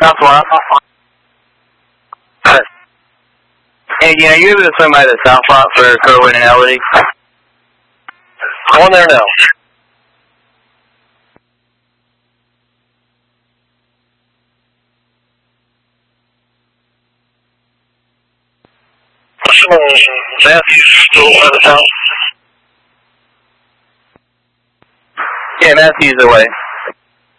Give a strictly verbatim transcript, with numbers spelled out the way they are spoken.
Southwest. Hey, again, are you able to swing by the south lot for Kerwin and Elodie? On there now. Matthew's still out of town. Yeah, Matthew's away.